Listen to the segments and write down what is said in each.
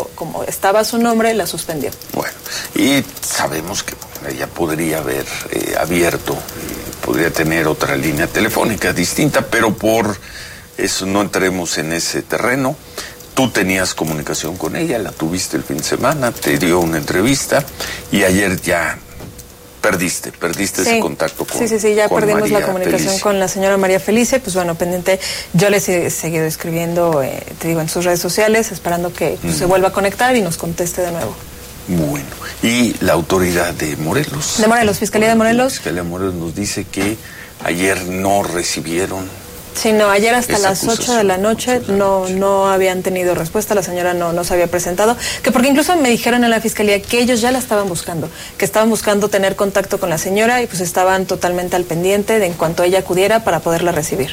pero como estaba su nombre, la suspendió. Bueno, y sabemos que ella podría haber abierto, podría tener otra línea telefónica distinta, pero por eso no entremos en ese terreno. Tú tenías comunicación con ella, la tuviste el fin de semana, te dio una entrevista y ayer ya perdiste ese contacto con Sí, ya con perdimos María la comunicación Felicia. con la señora María Felicia. Pues bueno, pendiente, yo les he seguido escribiendo, te digo, en sus redes sociales, esperando que se vuelva a conectar y nos conteste de nuevo. Bueno, y la autoridad de Morelos. De Morelos, Fiscalía de Morelos. La Fiscalía de Morelos nos dice que ayer no recibieron. Sí, no, ayer hasta Esa las 8 de la noche no habían tenido respuesta, la señora no se había presentado, que porque incluso me dijeron en la fiscalía que ellos ya la estaban buscando, que estaban buscando tener contacto con la señora y pues estaban totalmente al pendiente de en cuanto ella acudiera para poderla recibir.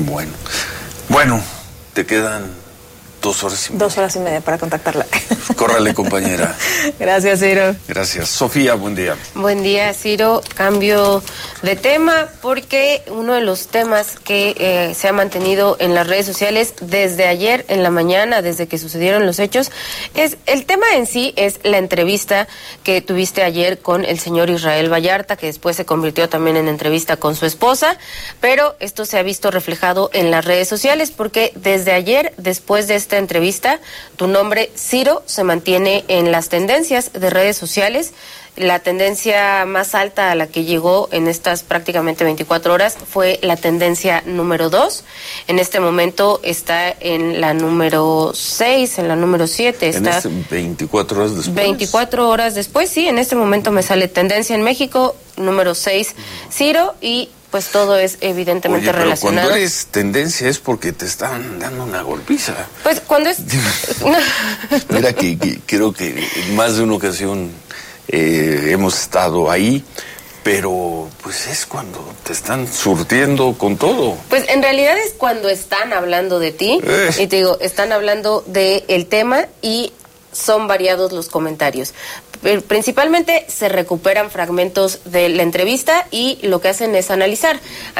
Bueno, te quedan 2 horas y media. 2 horas y media para contactarla. Córrale, compañera. Gracias, Ciro. Gracias. Sofía, buen día. Buen día, Ciro. Cambio de tema porque uno de los temas que se ha mantenido en las redes sociales desde ayer en la mañana, desde que sucedieron los hechos, es el tema en sí, es la entrevista que tuviste ayer con el señor Israel Vallarta, que después se convirtió también en entrevista con su esposa, pero esto se ha visto reflejado en las redes sociales porque desde ayer, después de esta entrevista, tu nombre, Ciro, se mantiene en las tendencias de redes sociales. La tendencia más alta a la que llegó en estas prácticamente 24 horas fue la tendencia número 2. En este momento está en la número 6, en la número 7. Está 24 horas después. 24 horas después, sí. En este momento me sale tendencia en México, número 6, Ciro, y pues todo es evidentemente relacionado. Cuando eres tendencia es porque te están dando una golpiza. Pues cuando es... Mira que creo que en más de una ocasión hemos estado ahí, pero pues es cuando te están surtiendo con todo. Pues en realidad es cuando están hablando de ti, y te digo, están hablando del tema y son variados los comentarios. Principalmente se recuperan fragmentos de la entrevista y lo que hacen es analizar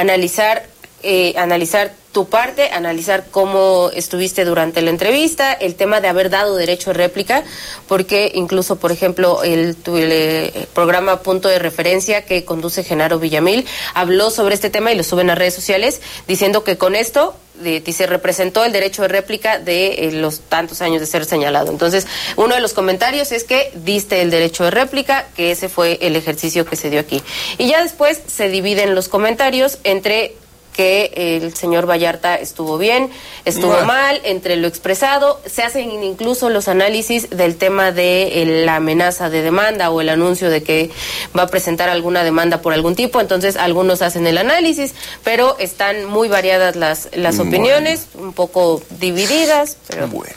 tu parte, analizar cómo estuviste durante la entrevista, el tema de haber dado derecho a réplica, porque incluso, por ejemplo, el programa Punto de Referencia que conduce Genaro Villamil habló sobre este tema y lo suben a redes sociales diciendo que con esto se representó el derecho de réplica de los tantos años de ser señalado. Entonces, uno de los comentarios es que diste el derecho de réplica, que ese fue el ejercicio que se dio aquí. Y ya después se dividen los comentarios entre que el señor Vallarta estuvo bien, estuvo mal, entre lo expresado, se hacen incluso los análisis del tema de la amenaza de demanda o el anuncio de que va a presentar alguna demanda por algún tipo. Entonces algunos hacen el análisis, pero están muy variadas las opiniones, un poco divididas, pero... Bueno.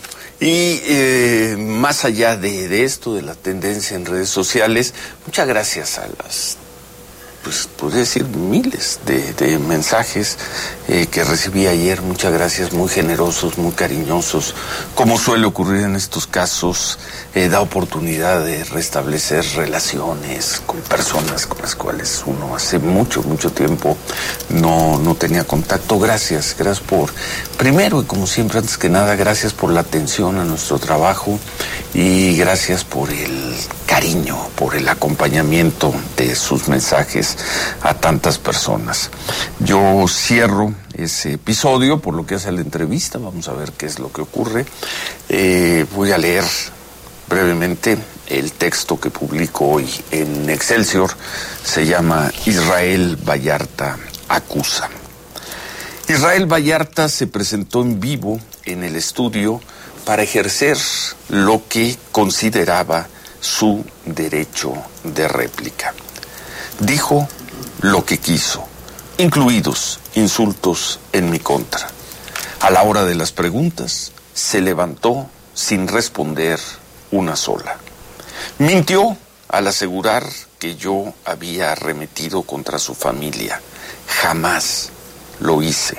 Y más allá de esto, de la tendencia en redes sociales, muchas gracias a las, pues podría decir, miles de mensajes que recibí ayer. Muchas gracias, muy generosos, muy cariñosos. Como suele ocurrir en estos casos, da oportunidad de restablecer relaciones con personas con las cuales uno hace mucho tiempo no tenía contacto. Gracias por, primero y como siempre, antes que nada, gracias por la atención a nuestro trabajo y gracias por el cariño, por el acompañamiento de sus mensajes a tantas personas. Yo cierro ese episodio por lo que hace a la entrevista. Vamos a ver qué es lo que ocurre. Voy a leer brevemente el texto que publico hoy en Excelsior. Se llama Israel Vallarta acusa. Israel Vallarta se presentó en vivo en el estudio para ejercer lo que consideraba su derecho de réplica. Dijo lo que quiso, incluidos insultos en mi contra. A la hora de las preguntas, se levantó sin responder una sola. Mintió al asegurar que yo había arremetido contra su familia. Jamás lo hice.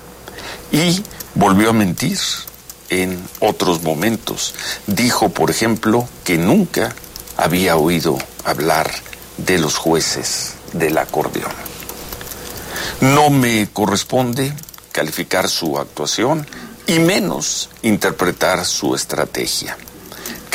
Y volvió a mentir en otros momentos. Dijo, por ejemplo, que nunca había oído hablar de los jueces del acordeón. No me corresponde calificar su actuación y menos interpretar su estrategia.